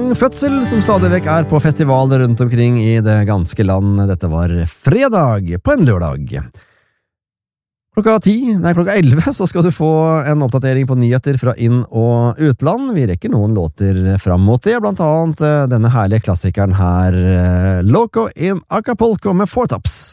Ung Fødsel, som stadig vekk er på festivaler rundt omkring i det ganske land. Dette var fredag på en lørdag. Klokka 11 så skal du få en oppdatering på nyheter fra inn- og utland. Vi rekker noen låter fram mot det, blant annet denne herlige klassikeren her, Loco in Acapulco med Four Tops.